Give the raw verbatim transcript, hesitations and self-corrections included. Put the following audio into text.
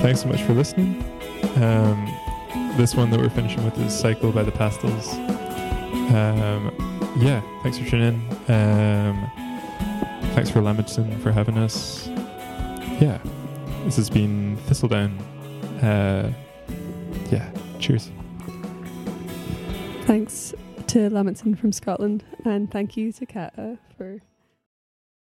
thanks so much for listening. Um, this one that we're finishing with is Cycle by the Pastels. Um, yeah, thanks for tuning in. Um, thanks for Lamidson for having us. Yeah, this has been Thistledown. Uh, yeah, cheers. Thanks to Lamidson from Scotland, and thank you to Kata for